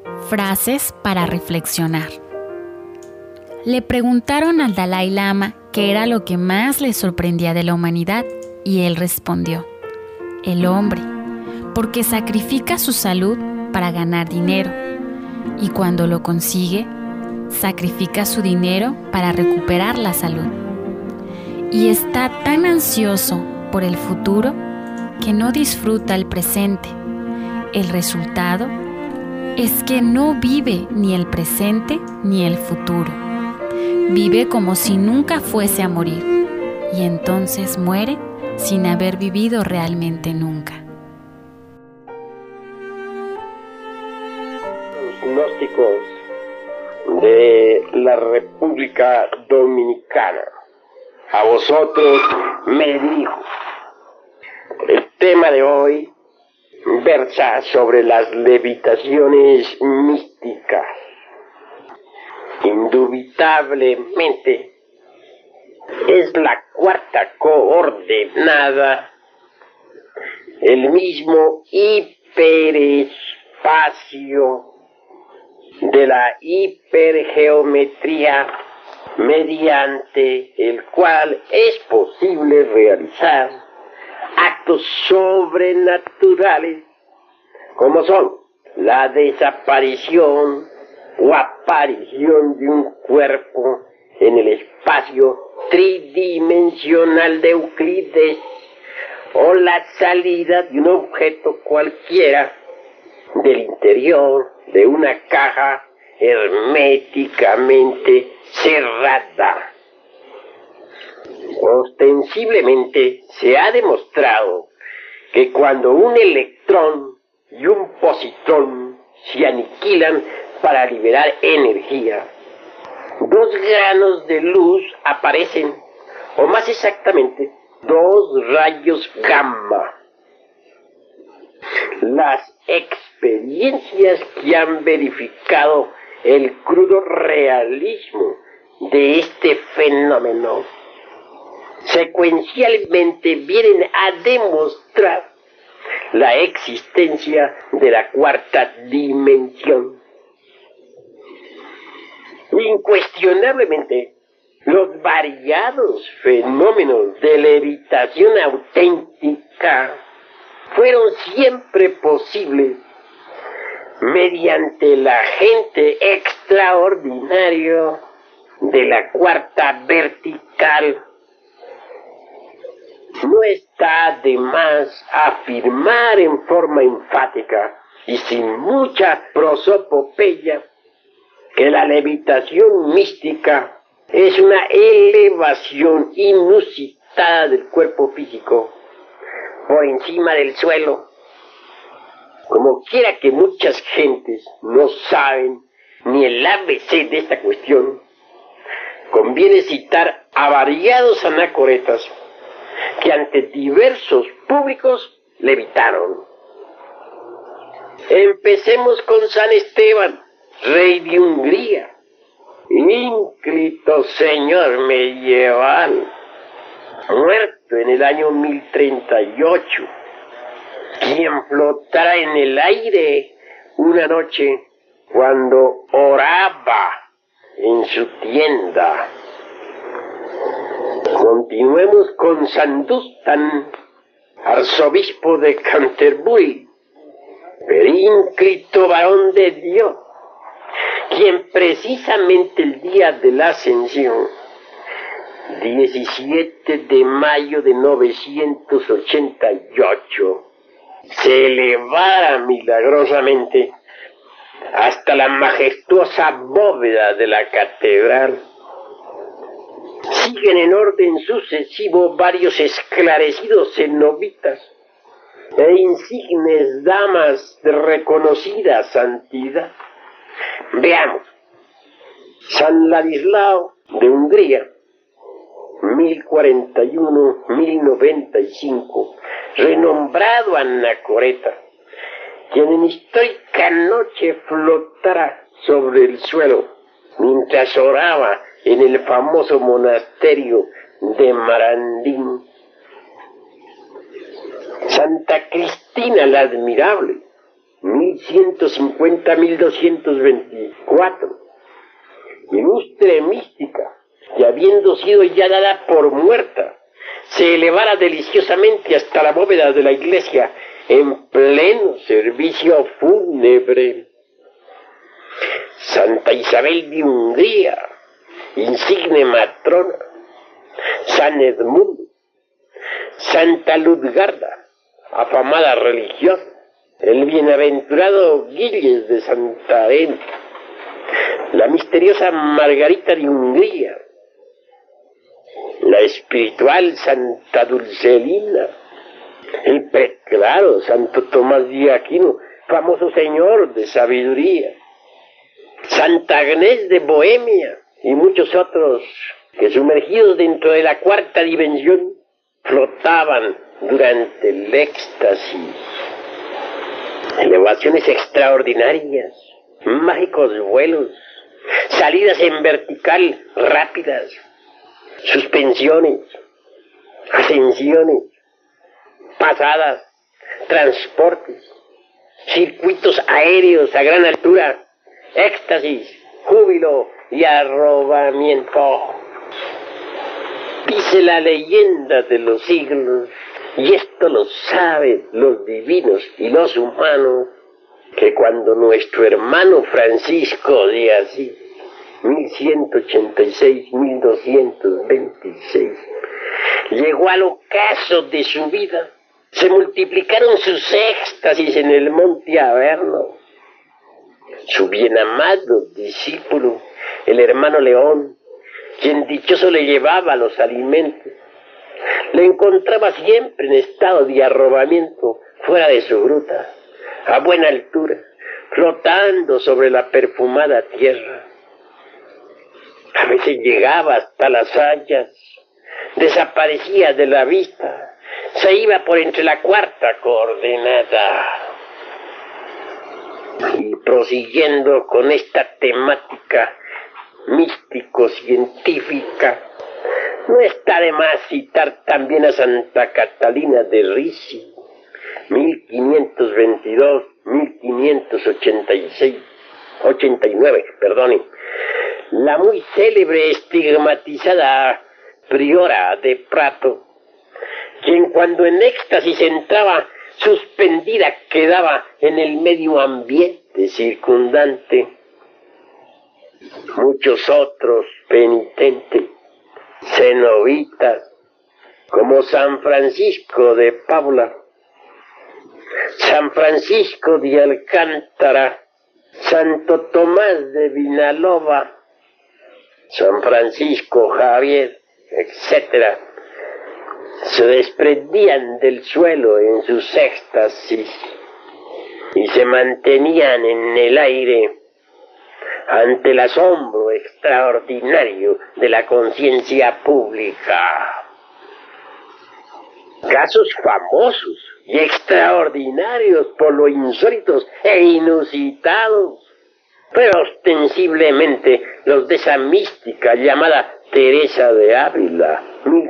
Frases para reflexionar. Le preguntaron al Dalai Lama qué era lo que más le sorprendía de la humanidad y él respondió: el hombre, porque sacrifica su salud para ganar dinero y cuando lo consigue, sacrifica su dinero para recuperar la salud. Y está tan ansioso por el futuro que no disfruta el presente. El resultado es que no vive ni el presente ni el futuro. Vive como si nunca fuese a morir y entonces muere sin haber vivido realmente nunca. Los gnósticos de la República Dominicana, a vosotros me dirijo. El tema de hoy versa sobre las levitaciones místicas. Indubitablemente es la cuarta coordenada, el mismo hiperespacio de la hipergeometría mediante el cual es posible realizar actos sobrenaturales como son la desaparición o aparición de un cuerpo en el espacio tridimensional de Euclides o la salida de un objeto cualquiera del interior de una caja herméticamente cerrada. Ostensiblemente se ha demostrado que cuando un electrón y un positrón se aniquilan para liberar energía, dos granos de luz aparecen, o más exactamente, dos rayos gamma. Las experiencias que han verificado el crudo realismo de este fenómeno secuencialmente vienen a demostrar la existencia de la cuarta dimensión. Incuestionablemente, los variados fenómenos de levitación auténtica fueron siempre posibles mediante el agente extraordinario de la cuarta vertical. No está de más afirmar en forma enfática y sin mucha prosopopeya que la levitación mística es una elevación inusitada del cuerpo físico por encima del suelo. Como quiera que muchas gentes no saben ni el ABC de esta cuestión, conviene citar a variados anacoretas que ante diversos públicos levitaron. Empecemos con San Esteban, rey de Hungría, ínclito señor medieval, muerto en el año 1038, quien flotara en el aire una noche cuando oraba en su tienda. Continuemos con San Dunstan, arzobispo de Canterbury, perínclito varón de Dios, quien precisamente el día de la Ascensión, 17 de mayo de 988, se elevara milagrosamente hasta la majestuosa bóveda de la catedral. Siguen en orden sucesivo varios esclarecidos cenobitas e insignes damas de reconocida santidad. Veamos. San Ladislao de Hungría, 1041-1095, renombrado anacoreta, quien en histórica noche flotara sobre el suelo mientras oraba en el famoso monasterio de Marandín. Santa Cristina la Admirable, 1150-1224, ilustre mística, que habiendo sido ya dada por muerta, se elevara deliciosamente hasta la bóveda de la iglesia en pleno servicio fúnebre. Santa Isabel de Hungría, insigne matrona, San Edmundo, Santa Ludgarda, afamada religiosa, el bienaventurado Gilles de Santarém, la misteriosa Margarita de Hungría, la espiritual Santa Dulcelina, el preclaro Santo Tomás de Aquino, famoso señor de sabiduría, Santa Agnés de Bohemia y muchos otros que, sumergidos dentro de la cuarta dimensión, flotaban durante el éxtasis. Elevaciones extraordinarias, mágicos vuelos, salidas en vertical rápidas, suspensiones, ascensiones, pasadas, transportes, circuitos aéreos a gran altura, éxtasis, júbilo y arrobamiento. Dice la leyenda de los siglos, y esto lo saben los divinos y los humanos, que cuando nuestro hermano Francisco de Asís, 1186-1226, llegó al ocaso de su vida, se multiplicaron sus éxtasis en el monte Averno. Su bienamado discípulo, el hermano León, quien dichoso le llevaba los alimentos, le encontraba siempre en estado de arrobamiento fuera de su gruta, a buena altura, flotando sobre la perfumada tierra. A veces llegaba hasta las hayas, desaparecía de la vista, se iba por entre la cuarta coordenada. Y prosiguiendo con esta temática místico-científica, no está de más citar también a Santa Catalina de Risi, 1522-1589, la muy célebre estigmatizada priora de Prato, quien cuando en éxtasis entraba suspendida quedaba en el medio ambiente circundante. Muchos otros penitentes, cenobitas, como San Francisco de Paula, San Francisco de Alcántara, Santo Tomás de Vinalova, San Francisco Javier, etc., se desprendían del suelo en sus éxtasis y se mantenían en el aire ante el asombro extraordinario de la conciencia pública. Casos famosos y extraordinarios por lo insólitos e inusitados, pero ostensiblemente los de esa mística llamada Teresa de Ávila,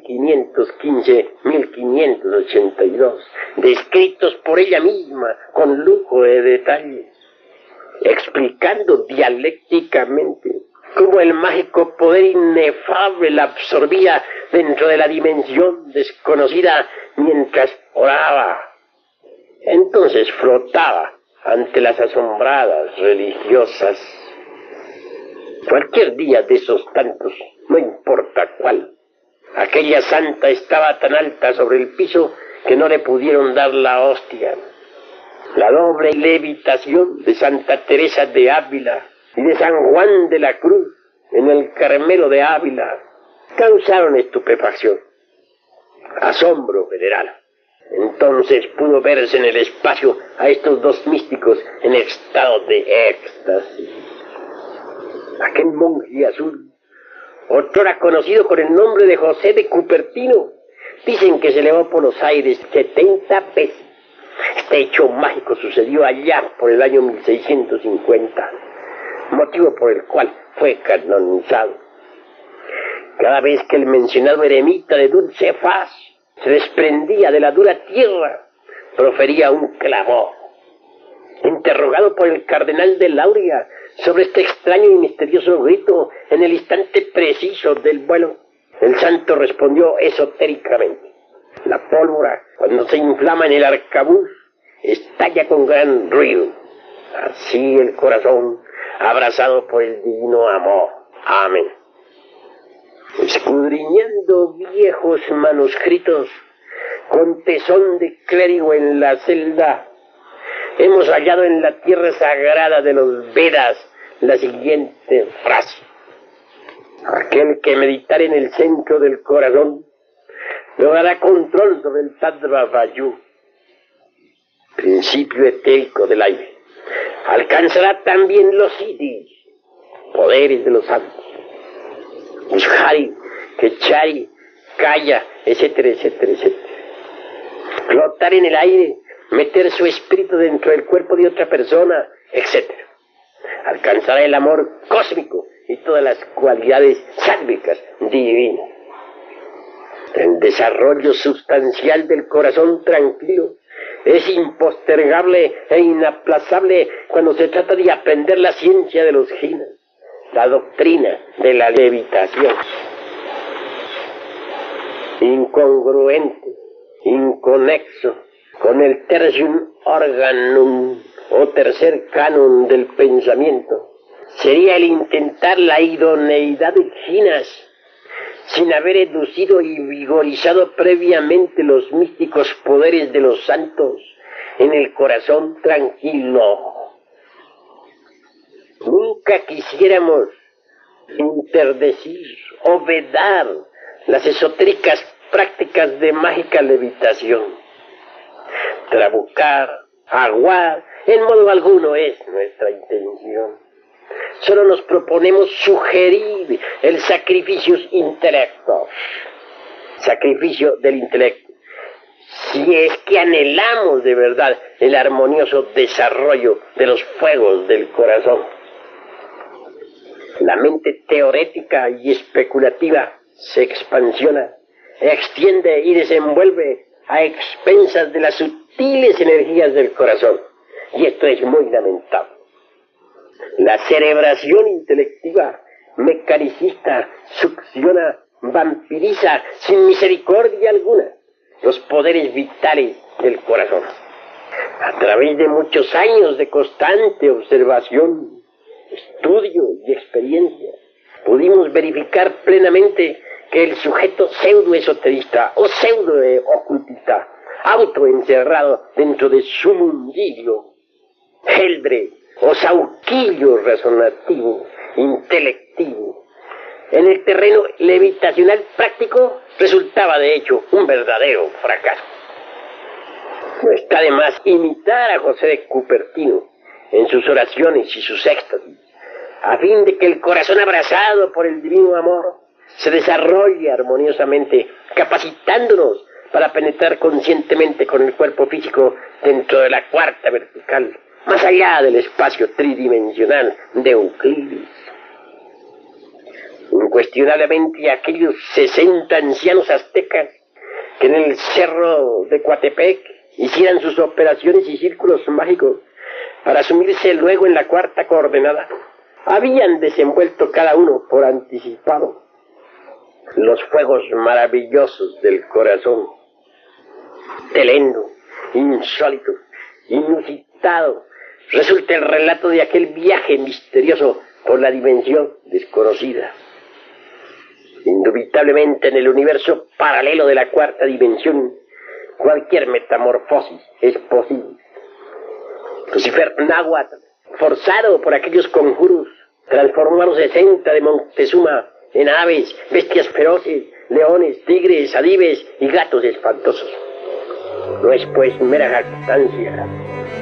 1515-1582, descritos por ella misma con lujo de detalles, explicando dialécticamente cómo el mágico poder inefable la absorbía dentro de la dimensión desconocida mientras oraba. Entonces flotaba ante las asombradas religiosas. Cualquier día de esos tantos, no importa cuál, aquella santa estaba tan alta sobre el piso que no le pudieron dar la hostia. La doble levitación de Santa Teresa de Ávila y de San Juan de la Cruz en el Carmelo de Ávila causaron estupefacción, asombro general. Entonces pudo verse en el espacio a estos dos místicos en estado de éxtasis. Aquel monje azul, otrora conocido con el nombre de José de Cupertino, dicen que se elevó por los aires 70 veces. Este hecho mágico sucedió allá por el año 1650, motivo por el cual fue canonizado. Cada vez que el mencionado eremita de dulce faz se desprendía de la dura tierra, profería un clamor. Interrogado por el cardenal de Lauria sobre este extraño y misterioso grito en el instante preciso del vuelo, el santo respondió esotéricamente: la pólvora, cuando se inflama en el arcabuz, estalla con gran ruido. Así el corazón, abrazado por el divino amor. Amén. Escudriñando viejos manuscritos, con tesón de clérigo en la celda, hemos hallado en la tierra sagrada de los Vedas la siguiente frase: aquel que meditar en el centro del corazón logrará control sobre el Tattva Vayu, principio etérico del aire. Alcanzará también los siddhis, poderes de los santos, Ushari, Kechari, Kaya, etcétera, etcétera, etcétera. Flotar en el aire, meter su espíritu dentro del cuerpo de otra persona, etcétera. Alcanzará el amor cósmico y todas las cualidades sálvicas divinas. El desarrollo sustancial del corazón tranquilo es impostergable e inaplazable cuando se trata de aprender la ciencia de los jinas, la doctrina de la levitación. Incongruente, inconexo con el tertium organum o tercer canon del pensamiento sería el intentar la idoneidad de jinas sin haber educido y vigorizado previamente los místicos poderes de los santos en el corazón tranquilo. Nunca quisiéramos interdecir o vedar las esotéricas prácticas de mágica levitación. Trabucar, aguar, en modo alguno es nuestra intención. Solo nos proponemos sugerir el sacrificio intelecto, sacrificio del intelecto, si es que anhelamos de verdad el armonioso desarrollo de los fuegos del corazón. La mente teorética y especulativa se expansiona, extiende y desenvuelve a expensas de las sutiles energías del corazón, y esto es muy lamentable. La cerebración intelectiva mecanicista succiona, vampiriza sin misericordia alguna los poderes vitales del corazón. A través de muchos años de constante observación, estudio y experiencia, pudimos verificar plenamente que el sujeto pseudo-esoterista o pseudo-ocultista, autoencerrado dentro de su mundillo, heldre o sauquillo razonativo, intelectivo, en el terreno levitacional práctico, resultaba de hecho un verdadero fracaso. No está de más imitar a José de Cupertino en sus oraciones y sus éxtasis, a fin de que el corazón abrazado por el divino amor se desarrolle armoniosamente, capacitándonos para penetrar conscientemente con el cuerpo físico dentro de la cuarta vertical, más allá del espacio tridimensional de Euclides. Incuestionablemente aquellos 60 ancianos aztecas que en el cerro de Coatepec hicieran sus operaciones y círculos mágicos para sumirse luego en la cuarta coordenada, habían desenvuelto cada uno por anticipado los fuegos maravillosos del corazón. Telendo, insólito, inusitado, resulta el relato de aquel viaje misterioso por la dimensión desconocida. Indubitablemente en el universo paralelo de la cuarta dimensión, cualquier metamorfosis es posible. Lucifer Náhuatl, forzado por aquellos conjuros, transformó a los 60 de Montezuma en aves, bestias feroces, leones, tigres, adibes y gatos espantosos. No es pues mera jactancia,